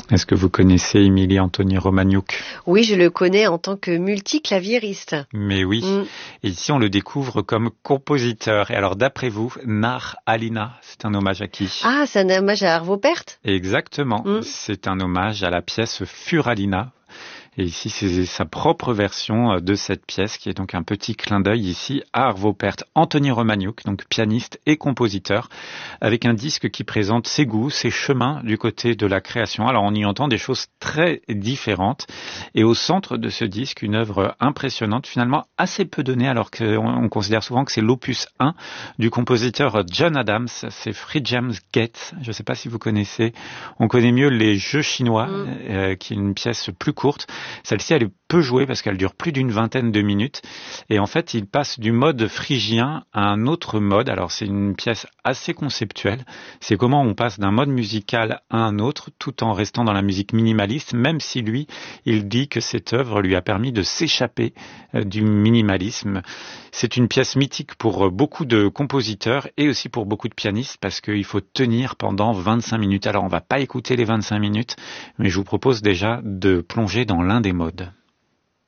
Est-ce que vous connaissez Émilie Anthony Romagnoc? Oui, je le connais en tant que multiclaviériste. Mais oui, et ici on le découvre comme compositeur. Et alors d'après vous, Nar Alina, c'est un hommage à qui? Ah, c'est un hommage à Arvo Pärt? Exactement, c'est un hommage à la pièce Furalina. Et ici, c'est sa propre version de cette pièce qui est donc un petit clin d'œil ici à Arvo Pärt. Anthony Romagnoc, donc pianiste et compositeur, avec un disque qui présente ses goûts, ses chemins du côté de la création. Alors on y entend des choses très différentes. Et au centre de ce disque, une œuvre impressionnante, finalement assez peu donnée, alors qu'on considère souvent que c'est l'opus 1 du compositeur John Adams. C'est Free James Gate. Je ne sais pas si vous connaissez. On connaît mieux les Jeux chinois, qui est une pièce plus courte. Celle-ci, elle est peu jouée parce qu'elle dure plus d'une vingtaine de minutes. Et en fait, il passe du mode phrygien à un autre mode. Alors, c'est une pièce assez conceptuelle. C'est comment on passe d'un mode musical à un autre tout en restant dans la musique minimaliste, même si lui, il dit que cette œuvre lui a permis de s'échapper du minimalisme. C'est une pièce mythique pour beaucoup de compositeurs et aussi pour beaucoup de pianistes parce qu'il faut tenir pendant 25 minutes. Alors, on va pas écouter les 25 minutes, mais je vous propose déjà de plonger dans l'un des modes.